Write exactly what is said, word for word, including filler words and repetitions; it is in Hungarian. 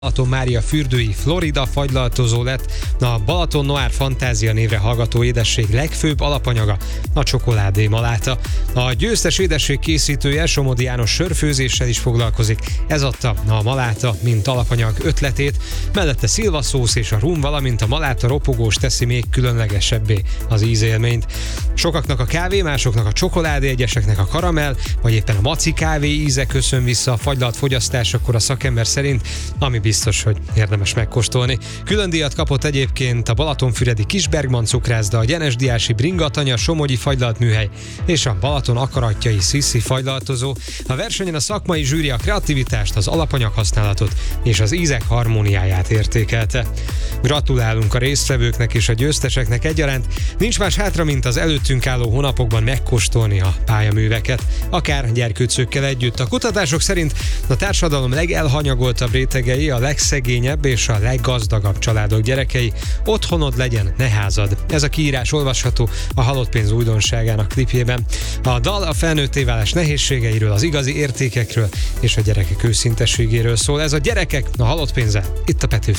Balaton Mária fürdői Florida fagylaltozó lett a Balaton Noir Fantázia névre hallgató édesség legfőbb alapanyaga, a csokoládé maláta. A győztes édesség készítője Somodi János sörfőzéssel is foglalkozik, ez adta a maláta mint alapanyag ötletét, mellette szilvaszósz és a rum, valamint a maláta ropogós teszi még különlegesebbé az ízélményt. Sokaknak a kávé, másoknak a csokoládé, egyeseknek a karamell, vagy éppen a maci kávé íze köszön vissza a fagylalt fogyasztásakor a szakember szerint, ami biztos, hogy érdemes megkóstolni. Külön díjat kapott egyébként a Balatonfüredi Kisbergman cukrászda, a Gyenesdiási Bringatanya Somogyi fagylalt műhely és a Balaton akaratjai Sziszi fagylaltozó. A versenyen a szakmai zsűri a kreativitást, az alapanyag használatot és az ízek harmóniáját értékelte. Gratulálunk a résztvevőknek és a győzteseknek egyaránt. Nincs más hátra, mint az előttünk álló hónapokban megkóstolni a pályaműveket, akár gyerkőcökkel együtt. A kutatások szerint a társadalom legelhanyagoltabb rétegei, a legszegényebb és a leggazdagabb családok gyerekei. Otthonod legyen, ne házad. Ez a kiírás olvasható a Halott pénz újdonságának klipjében. A dal a felnőtté válás nehézségeiről, az igazi értékekről és a gyerekek őszintességéről szól. Ez a Gyerekek a Halott pénzzel, itt a Petőfi